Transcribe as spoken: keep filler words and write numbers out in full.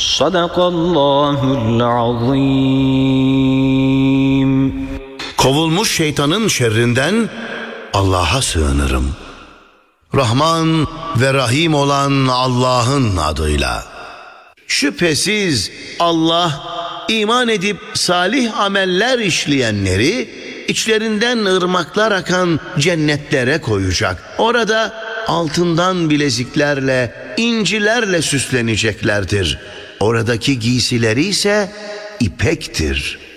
Sadakallahul azim. Kovulmuş şeytanın şerrinden Allah'a sığınırım. Rahman ve Rahim olan Allah'ın adıyla. Şüphesiz Allah iman edip salih ameller işleyenleri içlerinden ırmaklar akan cennetlere koyacak. Orada altından bileziklerle, incilerle süsleneceklerdir. Oradaki giysileri ise ipektir.